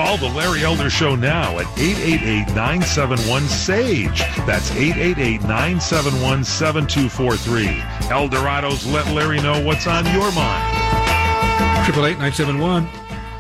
Call the Larry Elder Show now at 888-971-SAGE. That's 888-971-7243. Eldorado's Let Larry Know What's on Your Mind. 888-971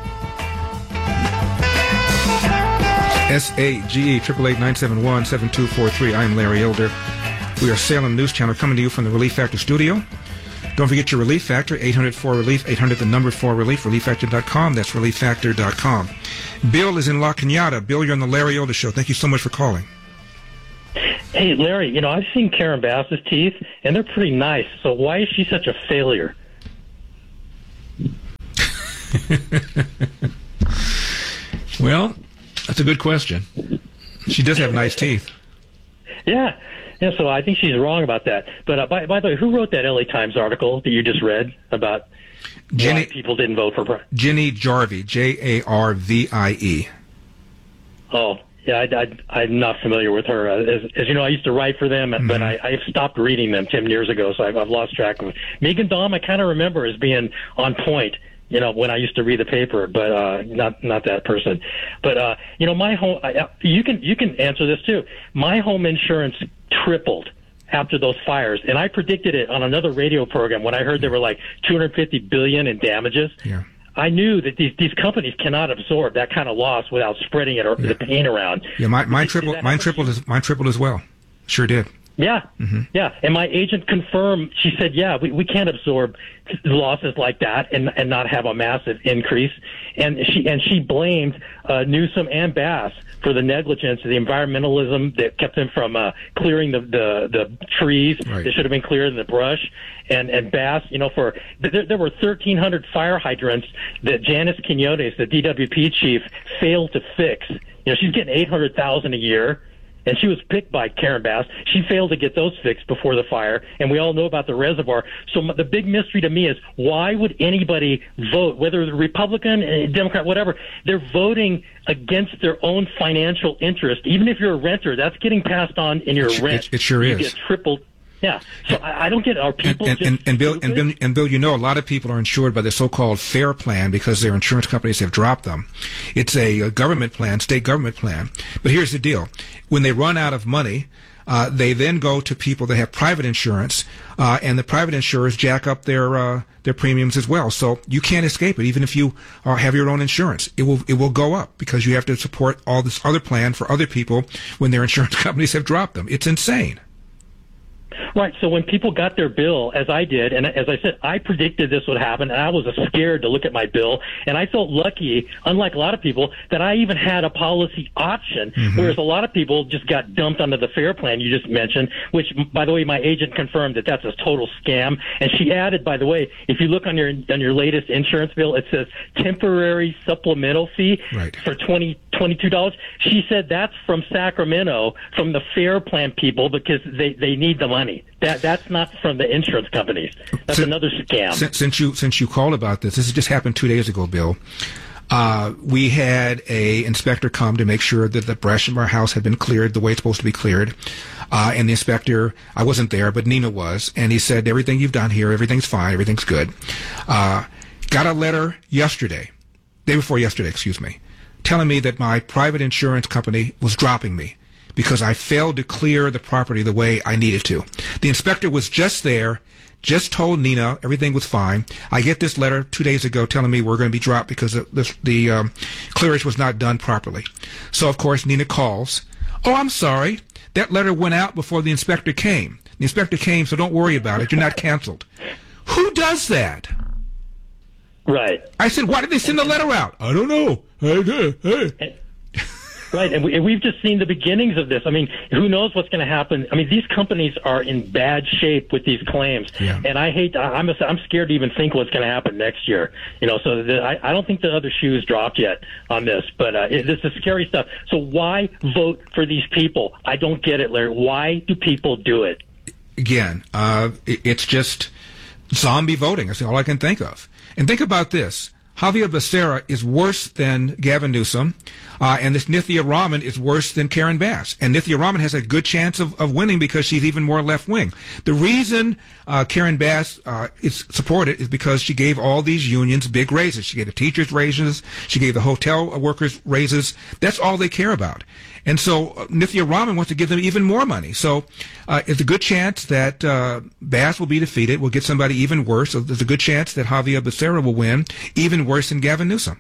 SAGE 888-971-7243. I am Larry Elder. We are Salem News Channel coming to you from the Relief Factor studio. Don't forget your Relief Factor, 800-4RELIEF, 800 the number 4RELIEF, relieffactor.com. That's relieffactor.com. Bill is in La Cañada. Bill, you're on the Larry Elder Show. Thank you so much for calling. Hey, Larry, I've seen Karen Bass's teeth, and they're pretty nice. So why is she such a failure? Well, that's a good question. She does have nice teeth. Yeah, so I think she's wrong about that. But by the way, who wrote that LA Times article that you just read about why people didn't vote for Jenny Jarvie, Jarvie. Oh, yeah, I'm not familiar with her. As you know, I used to write for them, but I've stopped reading them 10 years ago, so I've lost track of it. Megan Daum, I kind of remember as being on point, when I used to read the paper, but not that person. But my home, you can answer this too. My home insurance tripled after those fires, and I predicted it on another radio program when I heard there were like $250 billion in damages. Yeah. I knew that these companies cannot absorb that kind of loss without spreading it or the pain around. Yeah, mine tripled as well. Sure did. Yeah, yeah. And my agent confirmed. She said, "Yeah, we can't absorb losses like that and not have a massive increase." And she blamed Newsom and Bass for the negligence, the environmentalism that kept them from clearing the trees that should have been cleared in the brush. And Bass, there were 1,300 fire hydrants that Janice Quinones, the DWP chief, failed to fix. She's getting $800,000 a year. And she was picked by Karen Bass. She failed to get those fixed before the fire, and we all know about the reservoir. So the big mystery to me is why would anybody vote, whether the Republican, Democrat, whatever, they're voting against their own financial interest. Even if you're a renter, that's getting passed on in your rent. It sure is. You get tripled. Yeah, so I don't get. Are people and Bill, a lot of people are insured by the so-called FAIR plan because their insurance companies have dropped them. It's a government plan, state government plan. But here's the deal: when they run out of money, they then go to people that have private insurance, and the private insurers jack up their premiums as well. So you can't escape it, even if you have your own insurance. It will go up because you have to support all this other plan for other people when their insurance companies have dropped them. It's insane. Right. So when people got their bill, as I did, and as I said, I predicted this would happen, and I was scared to look at my bill, and I felt lucky, unlike a lot of people, that I even had a policy option, whereas a lot of people just got dumped under the FAIR plan you just mentioned, which, by the way, my agent confirmed that that's a total scam. And she added, by the way, if you look on your latest insurance bill, it says temporary supplemental fee for $22. She said that's from Sacramento, from the FAIR plan people, because they need the money. That's not from the insurance companies. That's another scam. Since you called about this just happened 2 days ago, Bill. We had a inspector come to make sure that the brush from our house had been cleared the way it's supposed to be cleared. And the inspector, I wasn't there, but Nina was, and he said, everything you've done here, everything's fine, everything's good. Got a letter day before yesterday, telling me that my private insurance company was dropping me because I failed to clear the property the way I needed to. The inspector was just there, just told Nina everything was fine. I get this letter 2 days ago telling me we're going to be dropped because the clearance was not done properly. So, of course, Nina calls. Oh, I'm sorry. That letter went out before the inspector came. The inspector came, so don't worry about it. You're not canceled. Who does that? Right. I said, why did they send the letter out? I don't know. Right, and we've just seen the beginnings of this. I mean, who knows what's going to happen? I mean, these companies are in bad shape with these claims, and I'm scared to even think what's going to happen next year. So I don't think the other shoe's dropped yet on this, but this is scary stuff. So why vote for these people? I don't get it, Larry. Why do people do it? Again, it's just zombie voting. That's all I can think of. And think about this. Javier Becerra is worse than Gavin Newsom, and this Nithya Raman is worse than Karen Bass. And Nithya Raman has a good chance of winning because she's even more left-wing. The reason Karen Bass is supported is because she gave all these unions big raises. She gave the teachers raises. She gave the hotel workers raises. That's all they care about. And so Nithya Raman wants to give them even more money. So it's a good chance that Bass will be defeated. We'll get somebody even worse. So there's a good chance that Javier Becerra will win, even worse than Gavin Newsom.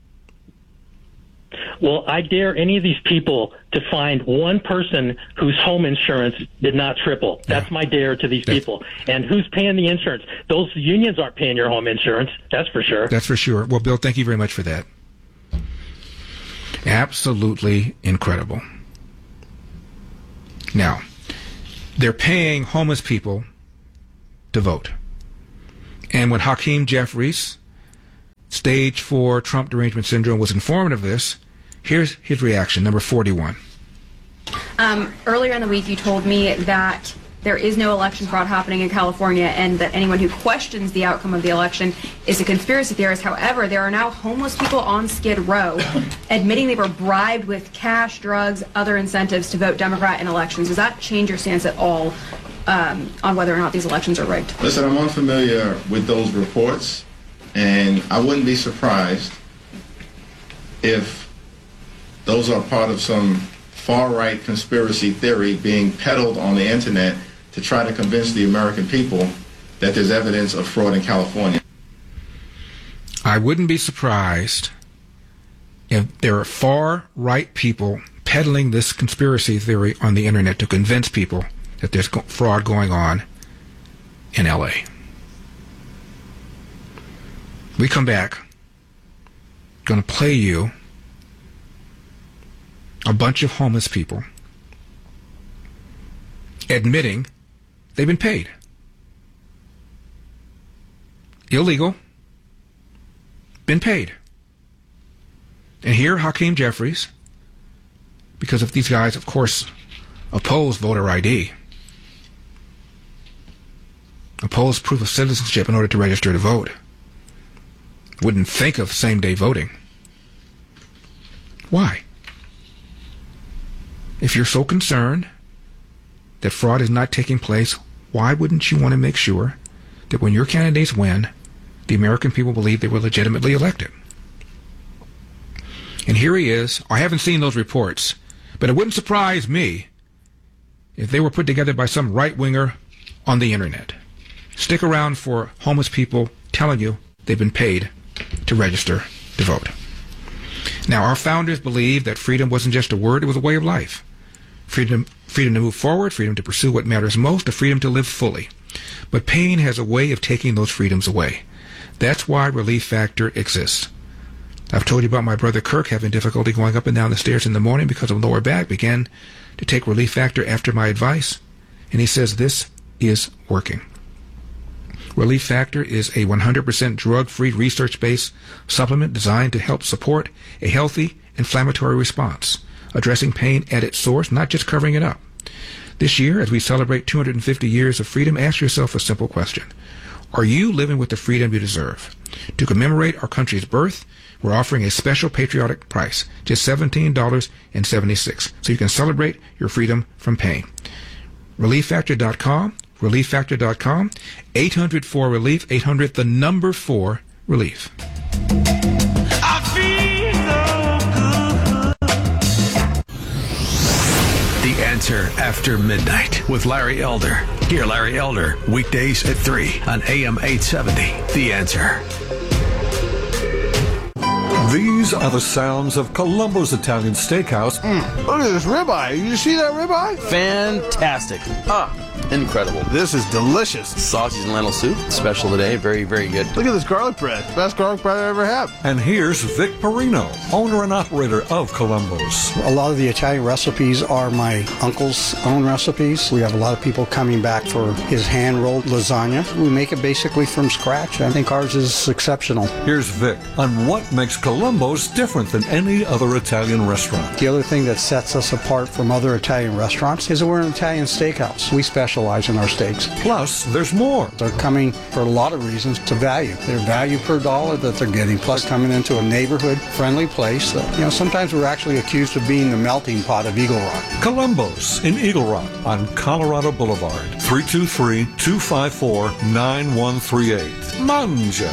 Well, I dare any of these people to find one person whose home insurance did not triple. That's my dare to these people. And who's paying the insurance? Those unions aren't paying your home insurance. That's for sure. That's for sure. Well, Bill, thank you very much for that. Absolutely incredible. Now, they're paying homeless people to vote. And when Hakeem Jeffries, stage 4 Trump derangement syndrome, was informed of this, here's his reaction, number 41. Earlier in the week, you told me that there is no election fraud happening in California and that anyone who questions the outcome of the election is a conspiracy theorist. However, there are now homeless people on Skid Row admitting they were bribed with cash, drugs, other incentives to vote Democrat in elections. Does that change your stance at all on whether or not these elections are rigged? Listen, I'm unfamiliar with those reports, and I wouldn't be surprised if those are part of some far-right conspiracy theory being peddled on the internet to try to convince the American people that there's evidence of fraud in California. I wouldn't be surprised if there are far-right people peddling this conspiracy theory on the internet to convince people that there's fraud going on in L.A. We come back, going to play you a bunch of homeless people admitting they've been paid. Illegal, been paid. And here, Hakeem Jeffries, because if these guys, of course, oppose voter ID, oppose proof of citizenship in order to register to vote, wouldn't think of same-day voting. Why? If you're so concerned that fraud is not taking place, why wouldn't you want to make sure that when your candidates win, the American people believe they were legitimately elected? And here he is. I haven't seen those reports, but it wouldn't surprise me if they were put together by some right-winger on the internet. Stick around for homeless people telling you they've been paid to register to vote. Now, our founders believed that freedom wasn't just a word, it was a way of life. Freedom to move forward, freedom to pursue what matters most, the freedom to live fully. But pain has a way of taking those freedoms away. That's why Relief Factor exists. I've told you about my brother Kirk having difficulty going up and down the stairs in the morning because of lower back. Began to take Relief Factor after my advice, and he says this is working. Relief Factor is a 100% drug-free, research-based supplement designed to help support a healthy inflammatory response, addressing pain at its source, not just covering it up. This year, as we celebrate 250 years of freedom, ask yourself a simple question. Are you living with the freedom you deserve? To commemorate our country's birth, we're offering a special patriotic price, just $17.76, so you can celebrate your freedom from pain. ReliefFactor.com, ReliefFactor.com, 800-4-RELIEF, 800, the number 4, relief. The Answer After Midnight with Larry Elder. Hear Larry Elder weekdays at 3 on AM 870. The Answer. These are the sounds of Columbo's Italian Steakhouse. Look at this ribeye. You see that ribeye? Fantastic. Incredible. This is delicious. Sausage and lentil soup, special today. Very, very good. Look at this garlic bread. Best garlic bread I ever had. And here's Vic Perino, owner and operator of Columbo's. A lot of the Italian recipes are my uncle's own recipes. We have a lot of people coming back for his hand-rolled lasagna. We make it basically from scratch. I think ours is exceptional. Here's Vic on what makes Columbo's different than any other Italian restaurant. The other thing that sets us apart from other Italian restaurants is that we're an Italian steakhouse. We specialize specialize in our steaks. Plus, there's more. They're coming for a lot of reasons to value. Their value per dollar that they're getting, plus coming into a neighborhood-friendly place that, sometimes we're actually accused of being the melting pot of Eagle Rock. Columbo's in Eagle Rock on Colorado Boulevard, 323-254-9138. Manja.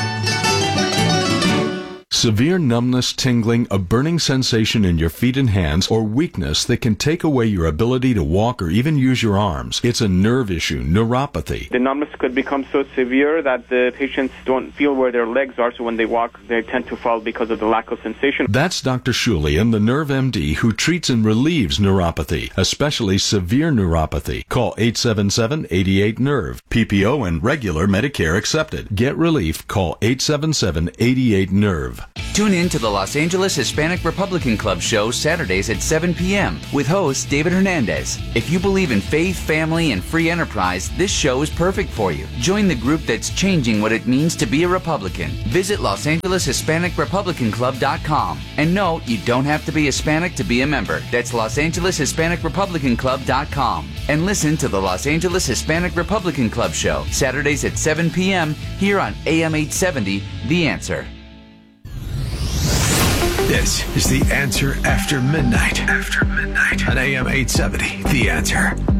Severe numbness, tingling, a burning sensation in your feet and hands, or weakness that can take away your ability to walk or even use your arms. It's a nerve issue, neuropathy. The numbness could become so severe that the patients don't feel where their legs are, so when they walk, they tend to fall because of the lack of sensation. That's Dr. Shulian, the Nerve MD, who treats and relieves neuropathy, especially severe neuropathy. Call 877-88-NERVE. PPO and regular Medicare accepted. Get relief. Call 877-88-NERVE. Tune in to the Los Angeles Hispanic Republican Club show Saturdays at 7 p.m. with host David Hernandez. If you believe in faith, family, and free enterprise, this show is perfect for you. Join the group that's changing what it means to be a Republican. Visit LosAngelesHispanicRepublicanClub.com. And no, you don't have to be Hispanic to be a member. That's LosAngelesHispanicRepublicanClub.com. And listen to the Los Angeles Hispanic Republican Club show Saturdays at 7 p.m. here on AM 870, The Answer. This is The Answer After Midnight. On AM 870, The Answer.